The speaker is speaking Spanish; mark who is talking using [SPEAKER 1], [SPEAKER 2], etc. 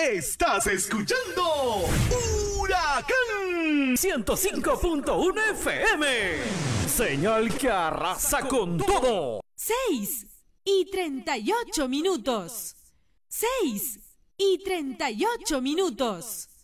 [SPEAKER 1] Estás escuchando Huracán 105.1 FM. Señal que arrasa con todo.
[SPEAKER 2] 6:38. 6:38.